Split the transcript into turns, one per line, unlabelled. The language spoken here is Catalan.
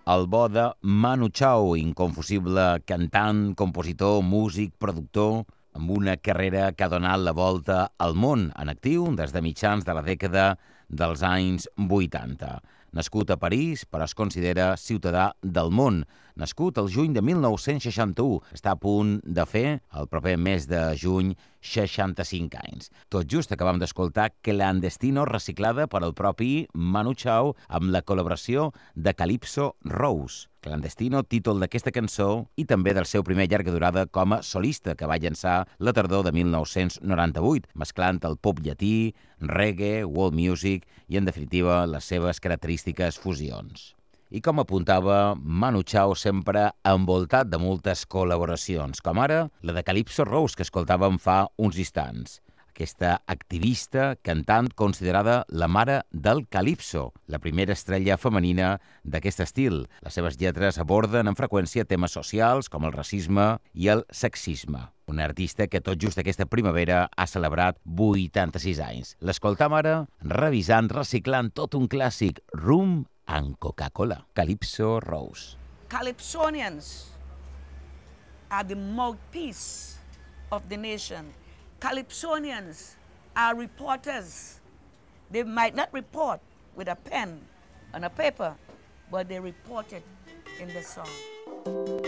el bo de Manu Chao, inconfusible cantant, compositor, músic, productor, amb una carrera que ha donat la volta al món, en actiu des de mitjans de la dècada dels anys 80. Nascut a París, però es considera ciutadà del món. Nascut el juny de 1961, està a punt de fer, el proper mes de juny, 65 anys. Tot just acabam d'escoltar Clandestino, reciclada per el propi Manu Chao, amb la col·laboració de Calypso Rose. Clandestino, títol d'aquesta cançó i també del seu primer llarga durada com a solista, que va llançar la tardor de 1998, mesclant el pop llatí, reggae, world music i, en definitiva, les seves característiques fusions. I com apuntava, Manu Chao sempre envoltat de moltes col·laboracions, com ara la de Calypso Rose, que escoltàvem fa uns instants. Aquesta activista, cantant, considerada la mare del Calypso, la primera estrella femenina d'aquest estil. Les seves lletres aborden amb freqüència temes socials com el racisme i el sexisme. Una artista que tot just aquesta primavera ha celebrat 86 anys. L'escoltam ara revisant, reciclant tot un clàssic, Rum and Coca-Cola. Calypso Rose.
Calypsonians are the mouthpiece of the nation. Calypsonians are reporters. They might not report with a pen and a paper, but they report it in the song.